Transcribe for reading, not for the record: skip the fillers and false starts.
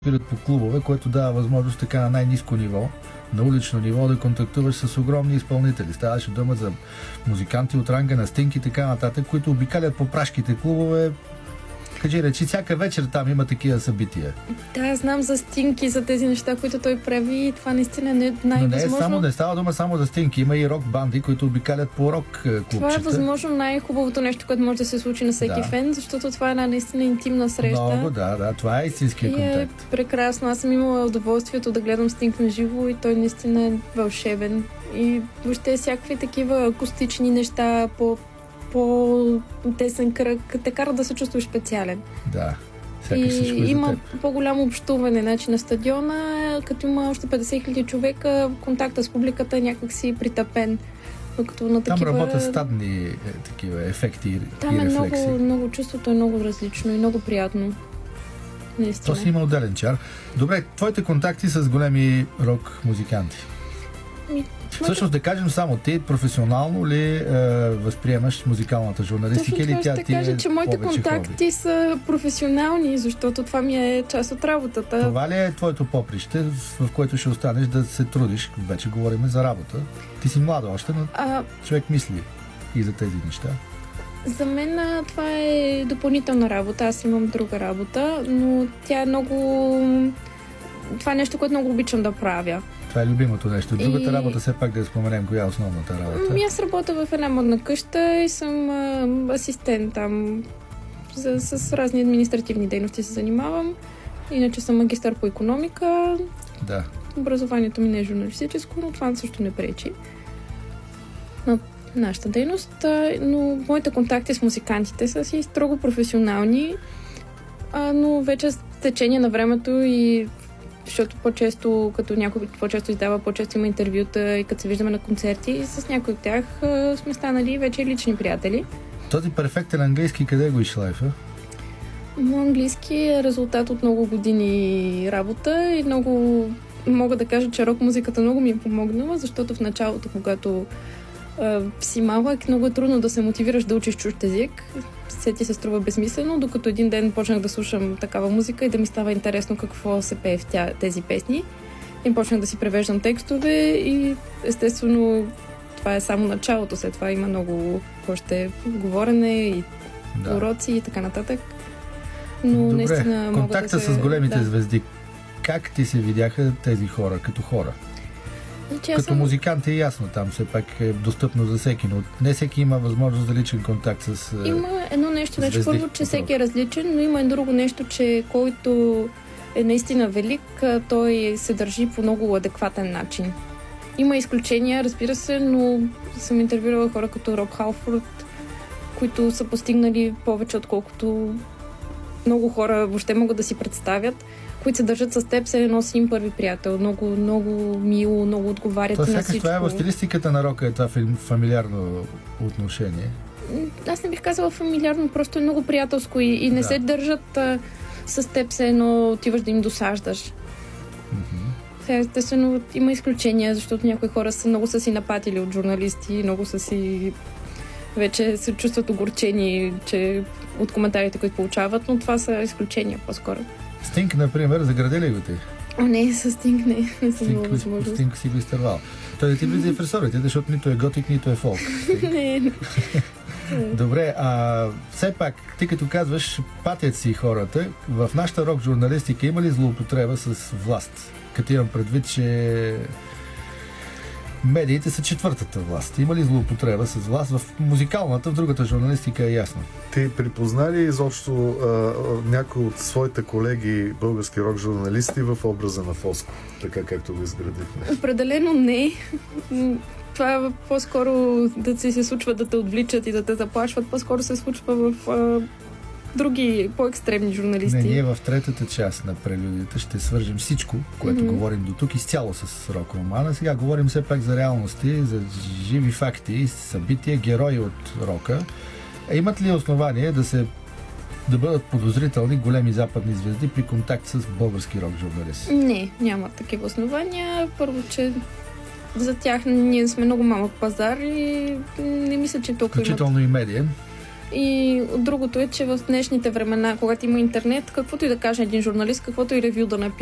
спират по клубове, което дава възможност така на най-ниско ниво, на улично ниво, да контактуваш с огромни изпълнители. Ставаше дума за музиканти от ранга на Стинг и така нататък, които обикалят по прашките клубове. Кажи речи, всяка вечер там има такива събития. Да, знам за Стинг и за тези неща, които той прави, и това наистина не е най-възможно. Но не става дума само за Стинг. Има и рок банди, които обикалят по рок клубчета. Това е възможно най-хубавото нещо, което може да се случи на всеки фен, защото това е една наистина интимна среща. Много, да. Това е истинския контакт. Е прекрасно. Аз съм имала удоволствието да гледам Стинг на живо и той наистина е вълшебен. И въобще всякакви такива акустични неща по тесен кръг, те карат да се чувстваш специален. Да. И има по-голямо общуване. Значи на стадиона, като има още 50 000 човека, контакта с публиката е някакси притъпен. На там работят стадни такива ефекти и рефлекси. Там много чувството е много различно и много приятно. Наистина. То си има отделен чар. Добре, твоите контакти с големи рок музиканти? Всъщност да кажем само, ти професионално ли възприемаш музикалната журналистика или тя ти е кажа, че моите контакти хоби? Са професионални, защото това ми е част от работата. Това ли е твоето поприще, в което ще останеш да се трудиш? Вече говорим за работа. Ти си млада още, но човек мисли и за тези неща. За мен това е допълнителна работа. Аз имам друга работа, но тя е много... Това е нещо, което много обичам да правя. Това е любимото нещо. Другата работа, все пак да я споменем, коя е основната работа? Аз работя в една модна къща и съм асистент там. С разни административни дейности се занимавам. Иначе съм магистър по икономика. Да. Образованието ми не е журналистическо, но това също не пречи на нашата дейност. Но моите контакти с музикантите са си строго професионални, но вече с течение на времето и защото по-често, като някой по-често издава, по-често има интервюта и като се виждаме на концерти, и с някои от тях сме станали вече лични приятели. Този перфектен английски къде го изшлайфа? Моят английски е резултат от много години работа и много мога да кажа, че рок-музиката много ми е помогнала, защото в началото, когато си малък, много е трудно да се мотивираш да учиш чужд език. Ти се струва безсмислено, докато един ден почнах да слушам такава музика и да ми става интересно какво се пее в тези песни. И почнах да си превеждам текстове и естествено това е само началото. След това има много още говорене и уроци и така нататък. Но добре, наистина контакта с големите звезди. Как ти се видяха тези хора, като хора? Като музикант е ясно, там все пак е достъпно за всеки, но не всеки има възможност за личен контакт с Има едно нещо, първо, че всеки е различен, но има и друго нещо, че който е наистина велик, той се държи по много адекватен начин. Има изключения, разбира се, но съм интервюрала хора като Роб Халфорд, които са постигнали повече, отколкото много хора въобще могат да си представят, които се държат с теб, се носи им първи приятел. Много, много мило, много отговарят на всичко. Това е в стилистиката на рока, е това фамилиарно отношение? Аз не бих казала фамилиарно, просто е много приятелско и не се държат с теб, се едно отиваш да им досаждаш. Естествено, има изключения, защото някои хора много са си напатили от журналисти, много са си вече се чувстват огорчени, че от коментарите, които получават, но това са изключения по-скоро. Стинг, например, загради ли го ти? Не, с Стинг не съм имала възможност. Стинг си го изтървал. Той да ти влиза и в ресорите, защото нито е готик, нито е фолк. Не. Добре, все пак, ти като казваш, патят си хората, в нашата рок-журналистика има ли злоупотреба с власт? Като имам предвид, че медиите са четвъртата власт. Има ли злоупотреба с власт? В музикалната, в другата журналистика е ясно. Ти припозна ли изобщо някой от своите колеги български рок-журналисти в образа на Фоско, така както го изградихме? Определено не. Това по-скоро да се случва да те отвличат и да те заплашват, по-скоро се случва в други по-екстремни журналисти. Ние в третата част на прелюдията ще свържем всичко, което говорим до тук, изцяло с рок-романа. Сега говорим все пак за реалности, за живи факти, събития, герои от рока. Имат ли основание да бъдат подозрителни големи западни звезди при контакт с български рок-журналисти? Не, няма такива основания. Първо, че за тях ние сме много малък пазар и не мисля, че толкова включително и медиен. И другото е, че в днешните времена, когато има интернет, каквото и да каже един журналист, каквото и ревю да напише,